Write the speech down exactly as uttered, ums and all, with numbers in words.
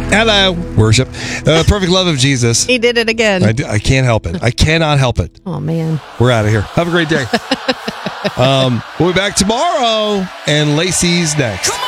Hello, worship. Uh, perfect love of Jesus. He did it again. I, do- I can't help it. I cannot help it. Oh, man. We're out of here. Have a great day. um, we'll be back tomorrow, and Lacey's next.